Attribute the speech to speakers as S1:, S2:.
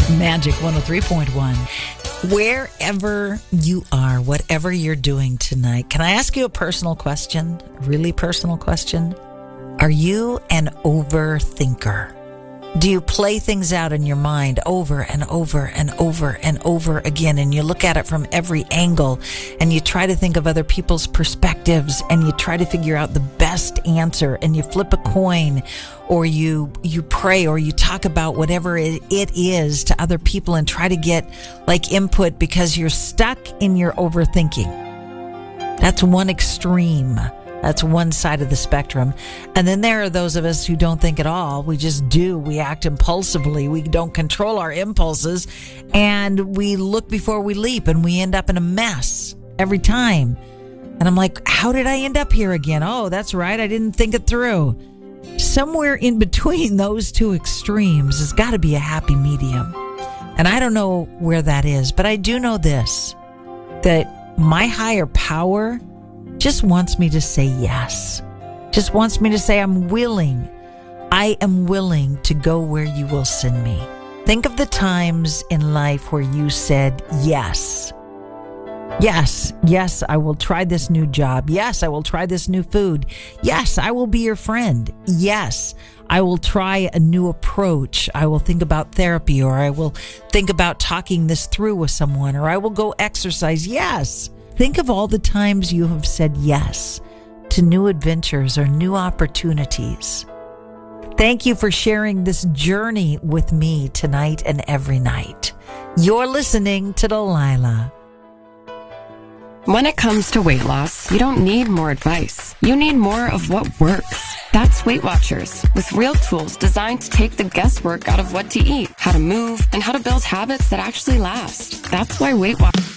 S1: Magic 103.1. Wherever you are, whatever you're doing tonight, can I ask you a personal question? A really personal question? Are you an overthinker? Do you play things out in your mind over and over and over and over again, and you look at it from every angle, and you try to think of other people's perspectives, and you try to figure out the best answer, and you flip a coin, or you pray, or you talk about whatever it is to other people and try to get like input because you're stuck in your overthinking? That's one extreme. That's one side of the spectrum. And then there are those of us who don't think at all. We just do. We act impulsively. We don't control our impulses. And we look before we leap, and we end up in a mess every time. And I'm like, how did I end up here again? Oh, that's right. I didn't think it through. Somewhere in between those two extremes has got to be a happy medium. And I don't know where that is, but I do know this, that my higher power just wants me to say yes. Just wants me to say, I'm willing. I am willing to go where you will send me. Think of the times in life where you said yes. Yes, I will try this new job. Yes, I will try this new food. Yes, I will be your friend. Yes, I will try a new approach. I will think about therapy, or I will think about talking this through with someone, or I will go exercise. Yes. Think of all the times you have said yes to new adventures or new opportunities. Thank you for sharing this journey with me tonight and every night. You're listening to Delilah.
S2: When it comes to weight loss, you don't need more advice. You need more of what works. That's Weight Watchers, with real tools designed to take the guesswork out of what to eat, how to move, and how to build habits that actually last. That's why Weight Watchers...